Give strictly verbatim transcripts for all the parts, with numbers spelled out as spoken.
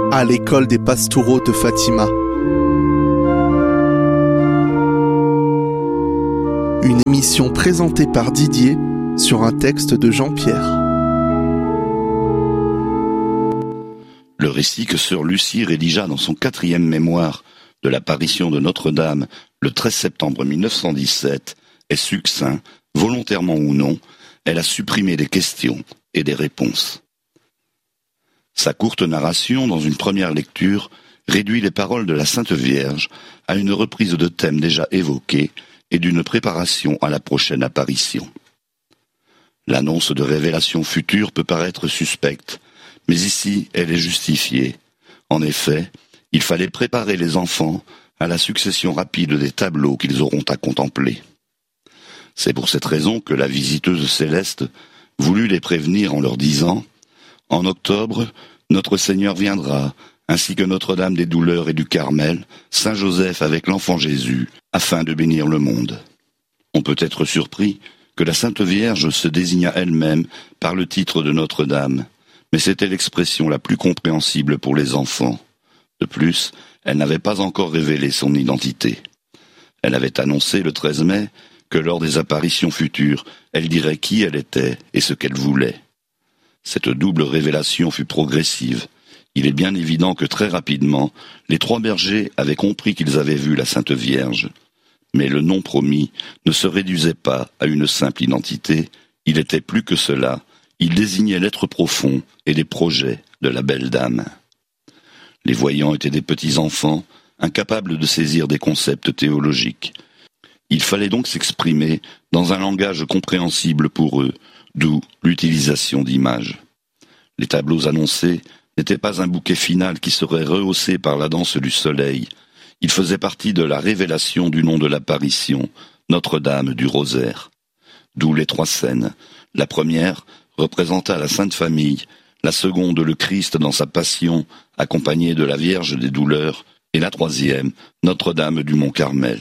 à l'école des Pastoureaux de Fatima. Une émission présentée par Didier sur un texte de Jean-Pierre. Le récit que sœur Lucie rédigea dans son quatrième mémoire de l'apparition de Notre-Dame le treize septembre mille neuf cent dix-sept est succinct, volontairement ou non. Elle a supprimé des questions et des réponses. Sa courte narration, dans une première lecture, réduit les paroles de la Sainte Vierge à une reprise de thèmes déjà évoqués et d'une préparation à la prochaine apparition. L'annonce de révélations futures peut paraître suspecte, mais ici elle est justifiée. En effet, il fallait préparer les enfants à la succession rapide des tableaux qu'ils auront à contempler. C'est pour cette raison que la visiteuse céleste voulut les prévenir en leur disant « En octobre, notre Seigneur viendra, ainsi que Notre-Dame des Douleurs et du Carmel, Saint Joseph avec l'enfant Jésus, afin de bénir le monde. » On peut être surpris que la Sainte Vierge se désigna elle-même par le titre de Notre-Dame, mais c'était l'expression la plus compréhensible pour les enfants. De plus, elle n'avait pas encore révélé son identité. Elle avait annoncé le treize mai que lors des apparitions futures, elle dirait qui elle était et ce qu'elle voulait. Cette double révélation fut progressive. Il est bien évident que très rapidement, les trois bergers avaient compris qu'ils avaient vu la Sainte Vierge. Mais le nom promis ne se réduisait pas à une simple identité, il était plus que cela, il désignait l'être profond et les projets de la belle dame. Les voyants étaient des petits enfants, incapables de saisir des concepts théologiques. Il fallait donc s'exprimer dans un langage compréhensible pour eux, d'où l'utilisation d'images. Les tableaux annoncés n'étaient pas un bouquet final qui serait rehaussé par la danse du soleil. Ils faisaient partie de la révélation du nom de l'apparition, Notre-Dame du Rosaire. D'où les trois scènes. La première représenta la Sainte Famille, la seconde le Christ dans sa passion, accompagné de la Vierge des Douleurs, et la troisième, Notre-Dame du Mont-Carmel.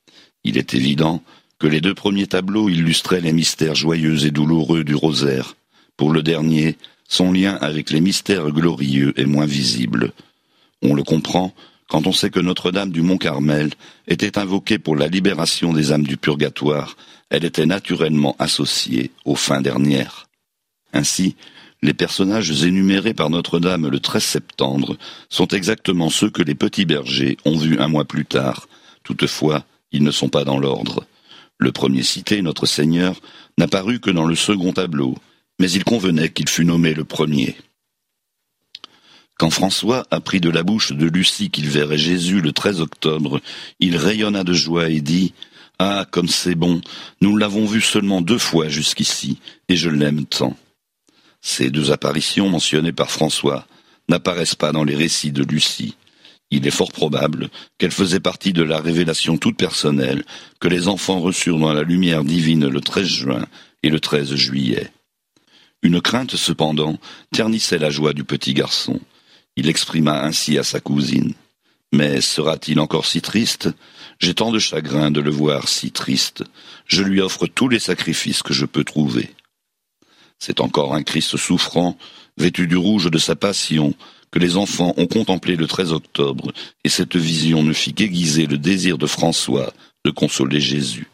Il est évident que les deux premiers tableaux illustraient les mystères joyeux et douloureux du rosaire. Pour le dernier, son lien avec les mystères glorieux est moins visible. On le comprend quand on sait que Notre-Dame du Mont-Carmel était invoquée pour la libération des âmes du purgatoire. Elle était naturellement associée aux fins dernières. Ainsi, les personnages énumérés par Notre-Dame le treize septembre sont exactement ceux que les petits bergers ont vus un mois plus tard. Toutefois, ils ne sont pas dans l'ordre. Le premier cité, Notre Seigneur, n'apparut que dans le second tableau, mais il convenait qu'il fût nommé le premier. Quand François apprit de la bouche de Lucie qu'il verrait Jésus le treize octobre, il rayonna de joie et dit « Ah, comme c'est bon, nous l'avons vu seulement deux fois jusqu'ici, et je l'aime tant. » Ces deux apparitions mentionnées par François n'apparaissent pas dans les récits de Lucie. Il est fort probable qu'elle faisait partie de la révélation toute personnelle que les enfants reçurent dans la lumière divine le treize juin et le treize juillet. Une crainte, cependant, ternissait la joie du petit garçon. Il exprima ainsi à sa cousine. « Mais sera-t-il encore si triste ? J'ai tant de chagrin de le voir si triste. Je lui offre tous les sacrifices que je peux trouver. » C'est encore un Christ souffrant, vêtu du rouge de sa passion, que les enfants ont contemplé le treize octobre, et cette vision ne fit qu'aiguiser le désir de François de consoler Jésus.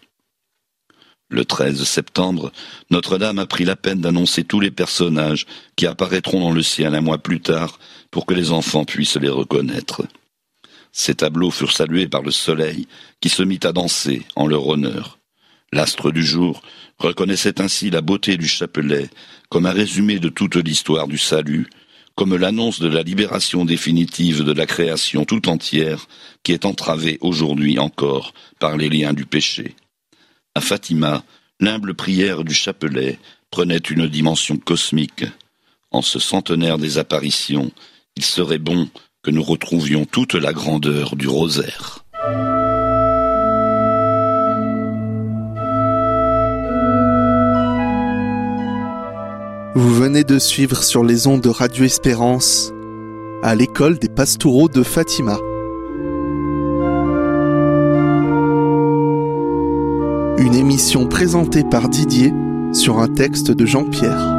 Le treize septembre, Notre-Dame a pris la peine d'annoncer tous les personnages qui apparaîtront dans le ciel un mois plus tard pour que les enfants puissent les reconnaître. Ces tableaux furent salués par le soleil qui se mit à danser en leur honneur. L'astre du jour reconnaissait ainsi la beauté du chapelet comme un résumé de toute l'histoire du salut, comme l'annonce de la libération définitive de la création tout entière qui est entravée aujourd'hui encore par les liens du péché. À Fatima, l'humble prière du chapelet prenait une dimension cosmique. En ce centenaire des apparitions, il serait bon que nous retrouvions toute la grandeur du rosaire. Vous venez de suivre sur les ondes de Radio Espérance à l'école des Pastoureaux de Fatima. Une émission présentée par Didier sur un texte de Jean-Pierre.